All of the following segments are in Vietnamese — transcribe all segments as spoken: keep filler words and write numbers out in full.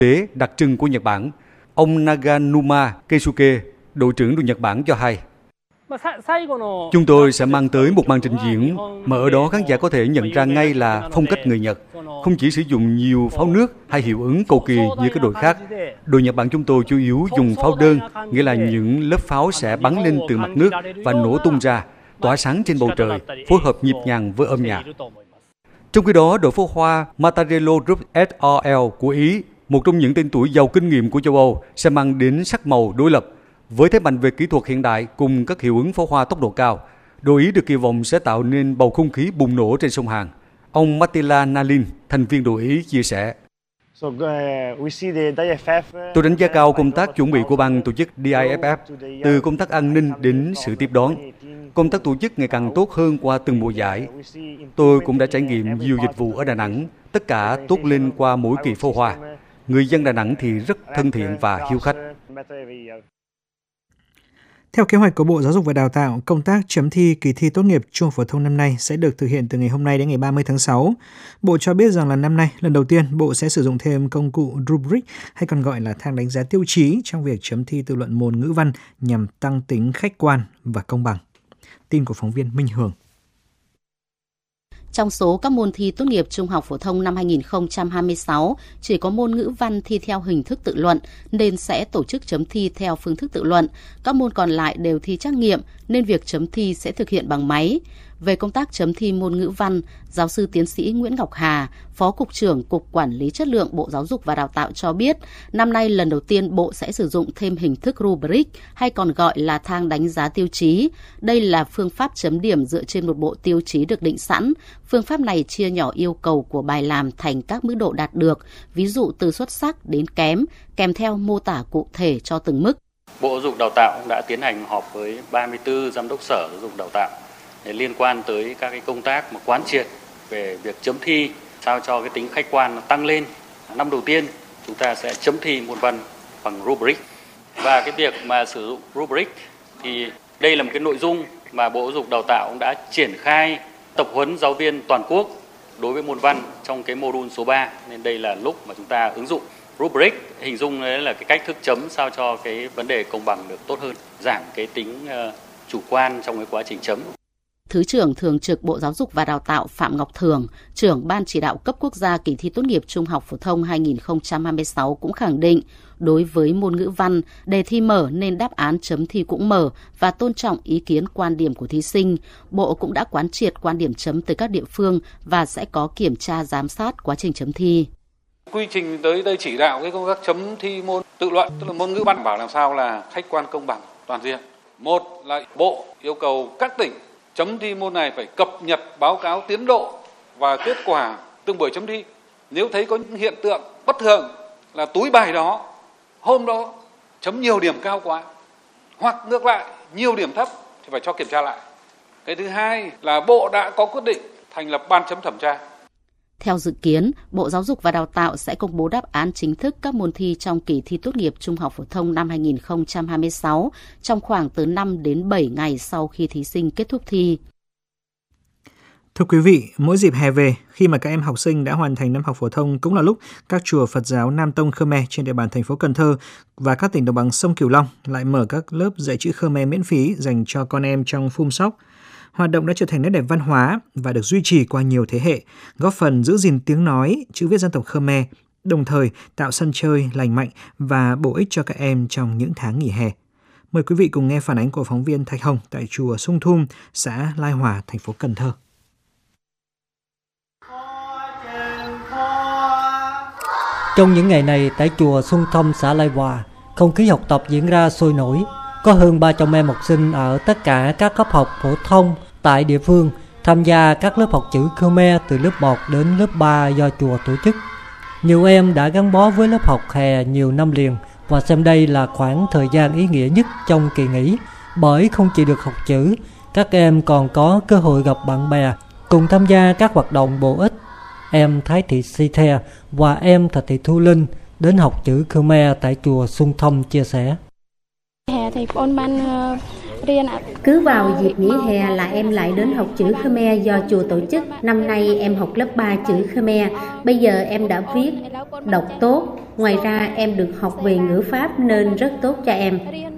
tế đặc trưng của Nhật Bản. Ông Naganuma Keisuke, đội trưởng đội Nhật Bản cho hay. Chúng tôi sẽ mang tới một màn trình diễn mà ở đó khán giả có thể nhận ra ngay là phong cách người Nhật, không chỉ sử dụng nhiều pháo nước hay hiệu ứng cầu kỳ như các đội khác. Đội Nhật Bản chúng tôi chủ yếu dùng pháo đơn, nghĩa là những lớp pháo sẽ bắn lên từ mặt nước và nổ tung ra, tỏa sáng trên bầu trời, phối hợp nhịp nhàng với âm nhạc. Trong khi đó, đội pháo hoa Mattarello Group ét rờ lờ của Ý, một trong những tên tuổi giàu kinh nghiệm của châu Âu, sẽ mang đến sắc màu đối lập. Với thế mạnh về kỹ thuật hiện đại cùng các hiệu ứng pháo hoa tốc độ cao, đội Ý được kỳ vọng sẽ tạo nên bầu không khí bùng nổ trên sông Hàn. Ông Mattila Nalin, thành viên đội Ý, chia sẻ. Tôi đánh giá cao công tác chuẩn bị của ban tổ chức đê i ép ép, từ công tác an ninh đến sự tiếp đón. Công tác tổ chức ngày càng tốt hơn qua từng mùa giải. Tôi cũng đã trải nghiệm nhiều dịch vụ ở Đà Nẵng, tất cả tốt lên qua mỗi kỳ pháo hoa. Người dân Đà Nẵng thì rất thân thiện và hiếu khách. Theo kế hoạch của Bộ Giáo dục và Đào tạo, công tác chấm thi kỳ thi tốt nghiệp trung học phổ thông năm nay sẽ được thực hiện từ ngày hôm nay đến ngày ba mươi tháng sáu. Bộ cho biết rằng là năm nay, lần đầu tiên, Bộ sẽ sử dụng thêm công cụ rubric hay còn gọi là thang đánh giá tiêu chí trong việc chấm thi tự luận môn ngữ văn nhằm tăng tính khách quan và công bằng. Tin của phóng viên Minh Hường. Trong số các môn thi tốt nghiệp trung học phổ thông năm hai không hai sáu, chỉ có môn ngữ văn thi theo hình thức tự luận nên sẽ tổ chức chấm thi theo phương thức tự luận. Các môn còn lại đều thi trắc nghiệm nên việc chấm thi sẽ thực hiện bằng máy. Về công tác chấm thi môn ngữ văn, giáo sư tiến sĩ Nguyễn Ngọc Hà, Phó Cục trưởng Cục Quản lý Chất lượng Bộ Giáo dục và Đào tạo cho biết, năm nay lần đầu tiên Bộ sẽ sử dụng thêm hình thức rubric hay còn gọi là thang đánh giá tiêu chí. Đây là phương pháp chấm điểm dựa trên một bộ tiêu chí được định sẵn. Phương pháp này chia nhỏ yêu cầu của bài làm thành các mức độ đạt được, ví dụ từ xuất sắc đến kém, kèm theo mô tả cụ thể cho từng mức. Bộ Giáo dục Đào tạo đã tiến hành họp với ba mươi tư giám đốc sở giáo dục đào tạo để liên quan tới các cái công tác mà quán triệt về việc chấm thi sao cho cái tính khách quan nó tăng lên. Năm đầu tiên chúng ta sẽ chấm thi môn văn bằng rubric, và cái việc mà sử dụng rubric thì đây là một cái nội dung mà Bộ Giáo dục Đào tạo cũng đã triển khai tập huấn giáo viên toàn quốc đối với môn văn trong cái mô đun số ba, nên đây là lúc mà chúng ta ứng dụng rubric. Hình dung đấy là cái cách thức chấm sao cho cái vấn đề công bằng được tốt hơn, giảm cái tính uh, chủ quan trong cái quá trình chấm. Thứ trưởng Thường trực Bộ Giáo dục và Đào tạo Phạm Ngọc Thường, trưởng Ban chỉ đạo cấp quốc gia kỳ thi tốt nghiệp trung học phổ thông hai không hai sáu cũng khẳng định, đối với môn ngữ văn, đề thi mở nên đáp án chấm thi cũng mở và tôn trọng ý kiến quan điểm của thí sinh. Bộ cũng đã quán triệt quan điểm chấm tới các địa phương và sẽ có kiểm tra giám sát quá trình chấm thi. Quy trình tới đây chỉ đạo cái công tác chấm thi môn tự luận, tức là môn ngữ văn, bảo làm sao là khách quan công bằng toàn diện. Một là Bộ yêu cầu các tỉnh chấm thi môn này phải cập nhật báo cáo tiến độ và kết quả từng buổi chấm thi. Nếu thấy có những hiện tượng bất thường là túi bài đó, hôm đó chấm nhiều điểm cao quá, hoặc ngược lại nhiều điểm thấp thì phải cho kiểm tra lại. Cái thứ hai là Bộ đã có quyết định thành lập ban chấm thẩm tra. Theo dự kiến, Bộ Giáo dục và Đào tạo sẽ công bố đáp án chính thức các môn thi trong kỳ thi tốt nghiệp trung học phổ thông năm hai không hai sáu trong khoảng từ năm đến bảy ngày sau khi thí sinh kết thúc thi. Thưa quý vị, mỗi dịp hè về, khi mà các em học sinh đã hoàn thành năm học phổ thông cũng là lúc các chùa Phật giáo Nam Tông Khmer trên địa bàn thành phố Cần Thơ và các tỉnh đồng bằng sông Cửu Long lại mở các lớp dạy chữ Khmer miễn phí dành cho con em trong Phum Sóc. Hoạt động đã trở thành nét đẹp văn hóa và được duy trì qua nhiều thế hệ, góp phần giữ gìn tiếng nói, chữ viết dân tộc Khmer, đồng thời tạo sân chơi lành mạnh và bổ ích cho các em trong những tháng nghỉ hè. Mời quý vị cùng nghe phản ánh của phóng viên Thạch Hồng tại chùa Sung Thum, xã Lai Hòa, thành phố Cần Thơ. Trong những ngày này tại chùa Xuân Thâm, xã Lai Hòa, không khí học tập diễn ra sôi nổi. Có hơn ba trăm em học sinh ở tất cả các cấp học phổ thông tại địa phương tham gia các lớp học chữ Khmer từ lớp một đến lớp ba do chùa tổ chức. Nhiều em đã gắn bó với lớp học hè nhiều năm liền và xem đây là khoảng thời gian ý nghĩa nhất trong kỳ nghỉ, bởi không chỉ được học chữ, các em còn có cơ hội gặp bạn bè, cùng tham gia các hoạt động bổ ích. Em Thái Thị Si The và em Thạch Thị Thu Linh đến học chữ Khmer tại chùa Xuân Thâm chia sẻ. Hè thì ôn ban Cứ vào dịp nghỉ hè là em lại đến học chữ Khmer do chùa tổ chức. Năm nay em học lớp ba chữ Khmer. Bây giờ em đã viết, đọc tốt. Ngoài ra em được học về ngữ pháp nên rất tốt cho em.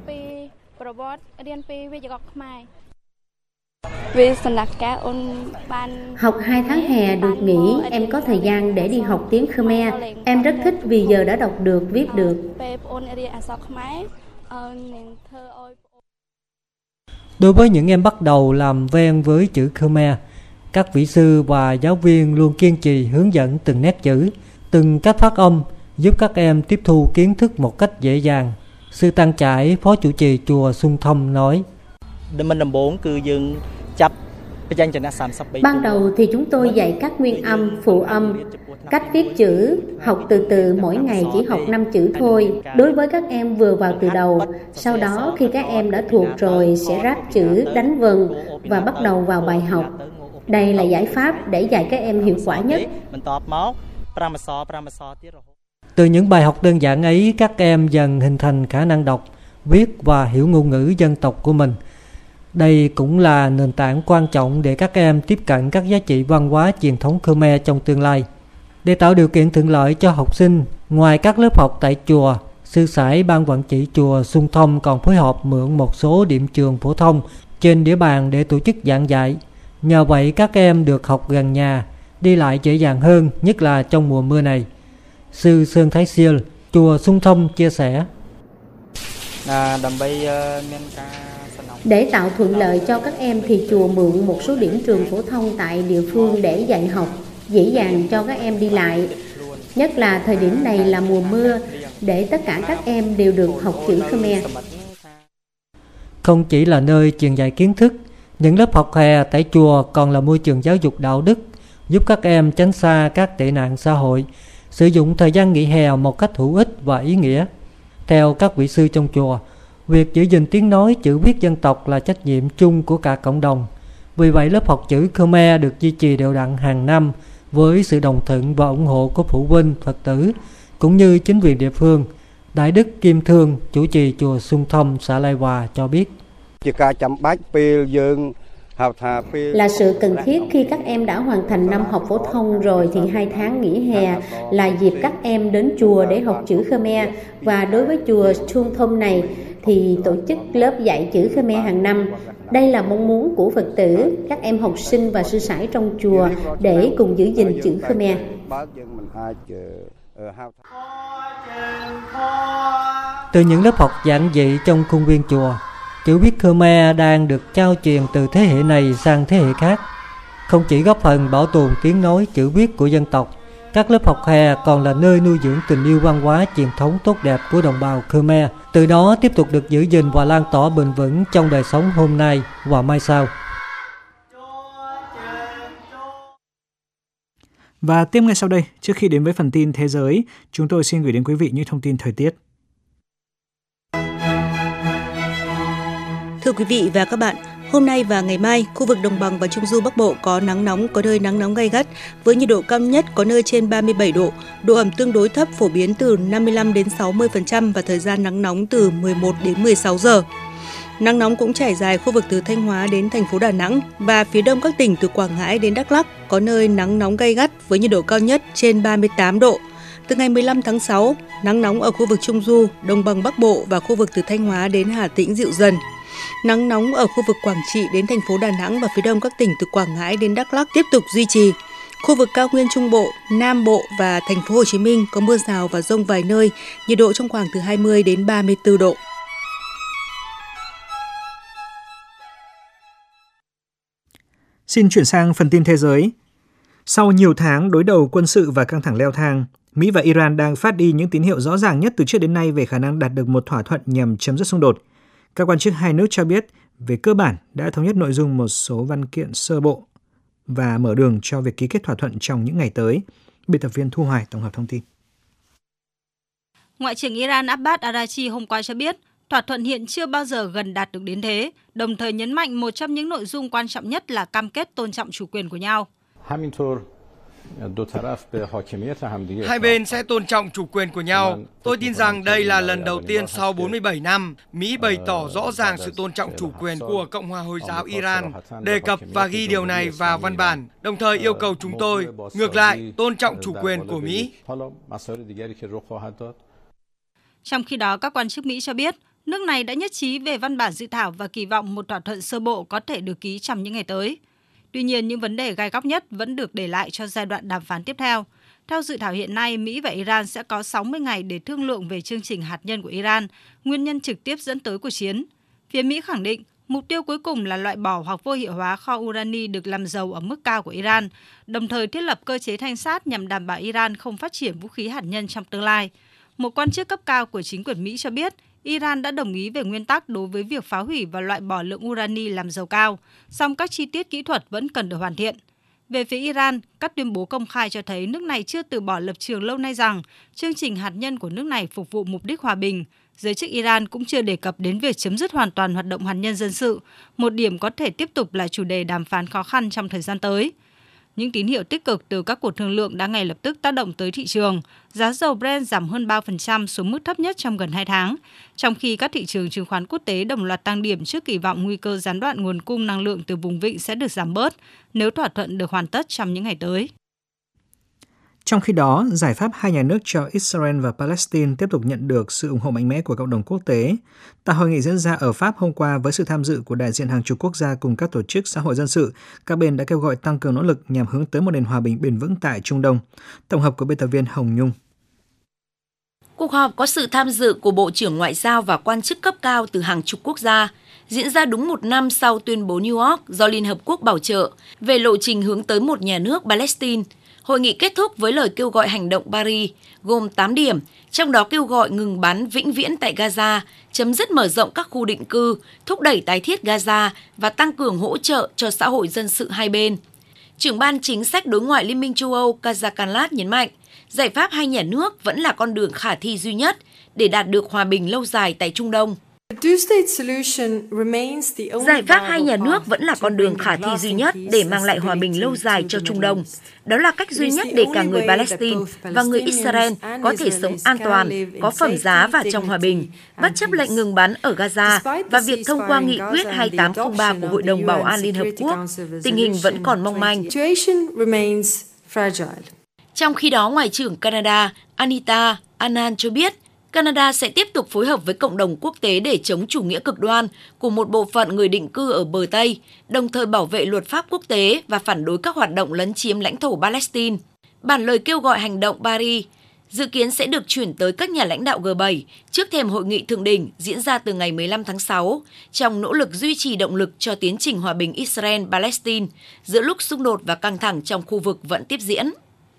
Học hai tháng hè được nghỉ, em có thời gian để đi học tiếng Khmer. Em rất thích vì giờ đã đọc được, viết được. Đối với những em bắt đầu làm quen với chữ Khmer, các vị sư và giáo viên luôn kiên trì hướng dẫn từng nét chữ, từng cách phát âm, giúp các em tiếp thu kiến thức một cách dễ dàng. Sư Tăng Trải, Phó chủ trì chùa Xuân Thông nói: Ban đầu thì chúng tôi dạy các nguyên âm, phụ âm, cách viết chữ, học từ từ, mỗi ngày chỉ học năm chữ thôi. Đối với các em vừa vào từ đầu, sau đó khi các em đã thuộc rồi sẽ ráp chữ, đánh vần và bắt đầu vào bài học. Đây là giải pháp để dạy các em hiệu quả nhất. Từ những bài học đơn giản ấy, các em dần hình thành khả năng đọc, viết và hiểu ngôn ngữ dân tộc của mình. Đây cũng là nền tảng quan trọng để các em tiếp cận các giá trị văn hóa truyền thống Khmer trong tương lai. Để tạo điều kiện thuận lợi cho học sinh, ngoài các lớp học tại chùa, sư sãi Ban Quản trị chùa Xuân Thông còn phối hợp mượn một số điểm trường phổ thông trên địa bàn để tổ chức giảng dạy. Nhờ vậy các em được học gần nhà, đi lại dễ dàng hơn, nhất là trong mùa mưa này. Sư Sơn Thái Siêu, chùa Xuân Thông chia sẻ: Để tạo thuận lợi cho các em thì chùa mượn một số điểm trường phổ thông tại địa phương để dạy học, dễ dàng cho các em đi lại. Nhất là thời điểm này là mùa mưa, để tất cả các em đều được học chữ Khmer. Không chỉ là nơi truyền dạy kiến thức, những lớp học hè tại chùa còn là môi trường giáo dục đạo đức, giúp các em tránh xa các tệ nạn xã hội, sử dụng thời gian nghỉ hè một cách hữu ích và ý nghĩa. Theo các vị sư trong chùa, việc giữ gìn tiếng nói, chữ viết dân tộc là trách nhiệm chung của cả cộng đồng. Vì vậy, lớp học chữ Khmer được duy trì đều đặn hàng năm với sự đồng thuận và ủng hộ của phụ huynh, Phật tử, cũng như chính quyền địa phương. Đại đức Kim Thương, chủ trì chùa Xuân Thông, xã Lai Hòa cho biết: Là sự cần thiết khi các em đã hoàn thành năm học phổ thông rồi thì hai tháng nghỉ hè là dịp các em đến chùa để học chữ Khmer. Và đối với chùa Xuân Thông này thì tổ chức lớp dạy chữ Khmer hàng năm. Đây là mong muốn của Phật tử, các em học sinh và sư sãi trong chùa để cùng giữ gìn chữ Khmer. Từ những lớp học giản dị trong khuôn viên chùa, chữ viết Khmer đang được trao truyền từ thế hệ này sang thế hệ khác. Không chỉ góp phần bảo tồn tiếng nói chữ viết của dân tộc, các lớp học hè còn là nơi nuôi dưỡng tình yêu văn hóa truyền thống tốt đẹp của đồng bào Khmer, từ đó tiếp tục được giữ gìn và lan tỏa bền vững trong đời sống hôm nay và mai sau. Và tiếp ngay sau đây, trước khi đến với phần tin thế giới, chúng tôi xin gửi đến quý vị những thông tin thời tiết. Thưa quý vị và các bạn, hôm nay và ngày mai, khu vực đồng bằng và trung du Bắc Bộ có nắng nóng, có nơi nắng nóng gay gắt, với nhiệt độ cao nhất có nơi trên ba mươi bảy độ, độ ẩm tương đối thấp phổ biến từ năm mươi lăm đến sáu mươi phần trăm và thời gian nắng nóng từ mười một đến mười sáu giờ. Nắng nóng cũng trải dài khu vực từ Thanh Hóa đến thành phố Đà Nẵng và phía đông các tỉnh từ Quảng Ngãi đến Đắk Lắk, có nơi nắng nóng gay gắt với nhiệt độ cao nhất trên ba mươi tám độ. Từ ngày mười lăm tháng sáu, nắng nóng ở khu vực Trung Du, Đồng bằng Bắc Bộ và khu vực từ Thanh Hóa đến Hà Tĩnh dịu dần. Nắng nóng ở khu vực Quảng Trị đến thành phố Đà Nẵng và phía đông các tỉnh từ Quảng Ngãi đến Đắk Lắk tiếp tục duy trì. Khu vực cao nguyên Trung Bộ, Nam Bộ và thành phố Hồ Chí Minh có mưa rào và dông vài nơi, nhiệt độ trong khoảng từ hai mươi đến ba mươi tư độ. Xin chuyển sang phần tin thế giới. Sau nhiều tháng đối đầu quân sự và căng thẳng leo thang, Mỹ và Iran đang phát đi những tín hiệu rõ ràng nhất từ trước đến nay về khả năng đạt được một thỏa thuận nhằm chấm dứt xung đột. Các quan chức hai nước cho biết về cơ bản đã thống nhất nội dung một số văn kiện sơ bộ và mở đường cho việc ký kết thỏa thuận trong những ngày tới. Biên tập viên Thu Hoài tổng hợp thông tin. Ngoại trưởng Iran Abbas Araghchi hôm qua cho biết thỏa thuận hiện chưa bao giờ gần đạt được đến thế, đồng thời nhấn mạnh một trong những nội dung quan trọng nhất là cam kết tôn trọng chủ quyền của nhau. Hai bên sẽ tôn trọng chủ quyền của nhau. Tôi tin rằng đây là lần đầu tiên sau bốn mươi bảy năm, Mỹ bày tỏ rõ ràng sự tôn trọng chủ quyền của Cộng hòa Hồi giáo Iran, đề cập và ghi điều này vào văn bản, đồng thời yêu cầu chúng tôi, ngược lại, tôn trọng chủ quyền của Mỹ. Trong khi đó, các quan chức Mỹ cho biết, nước này đã nhất trí về văn bản dự thảo và kỳ vọng một thỏa thuận sơ bộ có thể được ký trong những ngày tới. Tuy nhiên, những vấn đề gai góc nhất vẫn được để lại cho giai đoạn đàm phán tiếp theo. Theo dự thảo hiện nay, Mỹ và Iran sẽ có sáu mươi ngày để thương lượng về chương trình hạt nhân của Iran, nguyên nhân trực tiếp dẫn tới cuộc chiến. Phía Mỹ khẳng định, mục tiêu cuối cùng là loại bỏ hoặc vô hiệu hóa kho urani được làm giàu ở mức cao của Iran, đồng thời thiết lập cơ chế thanh sát nhằm đảm bảo Iran không phát triển vũ khí hạt nhân trong tương lai. Một quan chức cấp cao của chính quyền Mỹ cho biết, Iran đã đồng ý về nguyên tắc đối với việc phá hủy và loại bỏ lượng urani làm giàu cao, song các chi tiết kỹ thuật vẫn cần được hoàn thiện. Về phía Iran, các tuyên bố công khai cho thấy nước này chưa từ bỏ lập trường lâu nay rằng chương trình hạt nhân của nước này phục vụ mục đích hòa bình. Giới chức Iran cũng chưa đề cập đến việc chấm dứt hoàn toàn hoạt động hạt nhân dân sự, một điểm có thể tiếp tục là chủ đề đàm phán khó khăn trong thời gian tới. Những tín hiệu tích cực từ các cuộc thương lượng đã ngay lập tức tác động tới thị trường. Giá dầu Brent giảm hơn ba phần trăm xuống mức thấp nhất trong gần hai tháng, trong khi các thị trường chứng khoán quốc tế đồng loạt tăng điểm trước kỳ vọng nguy cơ gián đoạn nguồn cung năng lượng từ vùng vịnh sẽ được giảm bớt nếu thỏa thuận được hoàn tất trong những ngày tới. Trong khi đó, giải pháp hai nhà nước cho Israel và Palestine tiếp tục nhận được sự ủng hộ mạnh mẽ của cộng đồng quốc tế. Tại hội nghị diễn ra ở Pháp hôm qua với sự tham dự của đại diện hàng chục quốc gia cùng các tổ chức xã hội dân sự, các bên đã kêu gọi tăng cường nỗ lực nhằm hướng tới một nền hòa bình bền vững tại Trung Đông. Tổng hợp của biên tập viên Hồng Nhung. Cuộc họp có sự tham dự của Bộ trưởng Ngoại giao và quan chức cấp cao từ hàng chục quốc gia, diễn ra đúng một năm sau tuyên bố New York do Liên Hợp Quốc bảo trợ về lộ trình hướng tới một nhà nước Palestine. Hội nghị kết thúc với lời kêu gọi hành động Paris, gồm tám điểm, trong đó kêu gọi ngừng bắn vĩnh viễn tại Gaza, chấm dứt mở rộng các khu định cư, thúc đẩy tái thiết Gaza và tăng cường hỗ trợ cho xã hội dân sự hai bên. Trưởng ban chính sách đối ngoại Liên minh châu Âu Kaja Kallas nhấn mạnh, giải pháp hai nhà nước vẫn là con đường khả thi duy nhất để đạt được hòa bình lâu dài tại Trung Đông. Giải pháp hai nhà nước vẫn là con đường khả thi duy nhất để mang lại hòa bình lâu dài cho Trung Đông. Đó là cách duy nhất để cả người Palestine và người Israel có thể sống an toàn, có phẩm giá và trong hòa bình, bất chấp lệnh ngừng bắn ở Gaza và việc thông qua nghị quyết hai tám không ba của Hội đồng Bảo an Liên Hợp Quốc. Tình hình vẫn còn mong manh. Trong khi đó, Ngoại trưởng Canada Anita Anand cho biết, Canada sẽ tiếp tục phối hợp với cộng đồng quốc tế để chống chủ nghĩa cực đoan của một bộ phận người định cư ở bờ Tây, đồng thời bảo vệ luật pháp quốc tế và phản đối các hoạt động lấn chiếm lãnh thổ Palestine. Bản lời kêu gọi hành động Paris dự kiến sẽ được chuyển tới các nhà lãnh đạo G bảy trước thềm hội nghị thượng đỉnh diễn ra từ ngày mười lăm tháng sáu, trong nỗ lực duy trì động lực cho tiến trình hòa bình Israel-Palestine giữa lúc xung đột và căng thẳng trong khu vực vẫn tiếp diễn.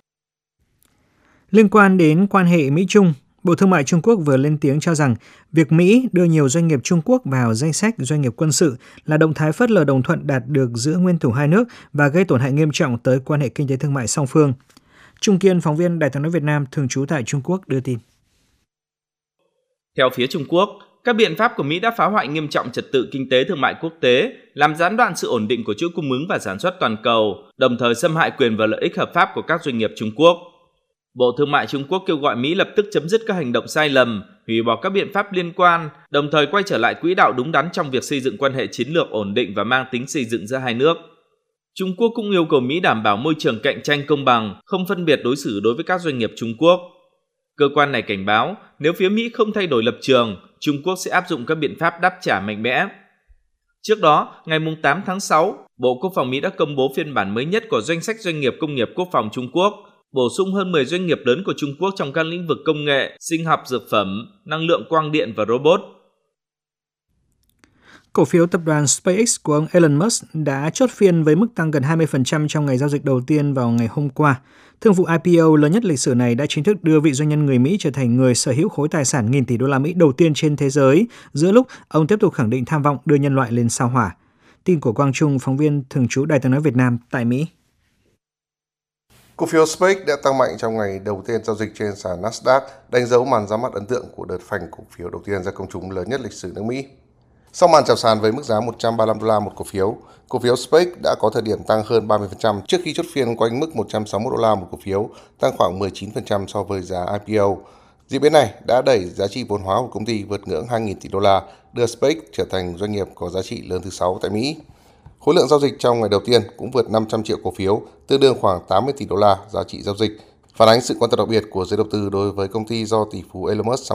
Liên quan đến quan hệ Mỹ-Trung, Bộ Thương mại Trung Quốc vừa lên tiếng cho rằng việc Mỹ đưa nhiều doanh nghiệp Trung Quốc vào danh sách doanh nghiệp quân sự là động thái phớt lờ đồng thuận đạt được giữa nguyên thủ hai nước và gây tổn hại nghiêm trọng tới quan hệ kinh tế thương mại song phương. Trung Kiên, phóng viên Đài tiếng nói Việt Nam thường trú tại Trung Quốc đưa tin. Theo phía Trung Quốc, các biện pháp của Mỹ đã phá hoại nghiêm trọng trật tự kinh tế thương mại quốc tế, làm gián đoạn sự ổn định của chuỗi cung ứng và sản xuất toàn cầu, đồng thời xâm hại quyền và lợi ích hợp pháp của các doanh nghiệp Trung Quốc. Bộ Thương mại Trung Quốc kêu gọi Mỹ lập tức chấm dứt các hành động sai lầm, hủy bỏ các biện pháp liên quan, đồng thời quay trở lại quỹ đạo đúng đắn trong việc xây dựng quan hệ chiến lược ổn định và mang tính xây dựng giữa hai nước. Trung Quốc cũng yêu cầu Mỹ đảm bảo môi trường cạnh tranh công bằng, không phân biệt đối xử đối với các doanh nghiệp Trung Quốc. Cơ quan này cảnh báo, nếu phía Mỹ không thay đổi lập trường, Trung Quốc sẽ áp dụng các biện pháp đáp trả mạnh mẽ. Trước đó, ngày tám tháng sáu, Bộ Quốc phòng Mỹ đã công bố phiên bản mới nhất của danh sách doanh nghiệp công nghiệp quốc phòng Trung Quốc, bổ sung hơn mười doanh nghiệp lớn của Trung Quốc trong các lĩnh vực công nghệ, sinh học dược phẩm, năng lượng quang điện và robot. Cổ phiếu tập đoàn SpaceX của ông Elon Musk đã chốt phiên với mức tăng gần hai mươi phần trăm trong ngày giao dịch đầu tiên vào ngày hôm qua. Thương vụ I P O lớn nhất lịch sử này đã chính thức đưa vị doanh nhân người Mỹ trở thành người sở hữu khối tài sản nghìn tỷ đô la Mỹ đầu tiên trên thế giới, giữa lúc ông tiếp tục khẳng định tham vọng đưa nhân loại lên sao Hỏa. Tin của Quang Trung, phóng viên thường trú Đài tiếng nói Việt Nam tại Mỹ. Cổ phiếu SpaceX đã tăng mạnh trong ngày đầu tiên giao dịch trên sàn Nasdaq, đánh dấu màn ra mắt ấn tượng của đợt phanh cổ phiếu đầu tiên ra công chúng lớn nhất lịch sử nước Mỹ. Sau màn chào sàn với mức giá một trăm ba mươi lăm đô la một cổ phiếu, cổ phiếu SpaceX đã có thời điểm tăng hơn ba mươi phần trăm trước khi chốt phiên quanh mức một trăm sáu mươi mốt đô la một cổ phiếu, tăng khoảng mười chín phần trăm so với giá i pê o. Diễn biến này đã đẩy giá trị vốn hóa của công ty vượt ngưỡng hai nghìn tỷ đô la, đưa SpaceX trở thành doanh nghiệp có giá trị lớn thứ sáu tại Mỹ. Khối lượng giao dịch trong ngày đầu tiên cũng vượt năm trăm triệu cổ phiếu, tương đương khoảng tám mươi tỷ đô la giá trị giao dịch, phản ánh sự quan tâm đặc biệt của giới đầu tư đối với công ty do tỷ phú Elon Musk